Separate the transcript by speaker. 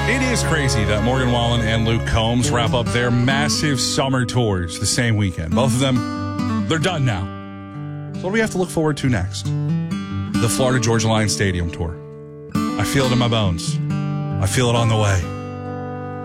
Speaker 1: It is crazy that Morgan Wallen and Luke Combs wrap up their massive summer tours the same weekend. Both of them, they're done now. So what do we have to look forward to next? The Florida Georgia Line Stadium tour. I feel it in my bones. I feel it on the way.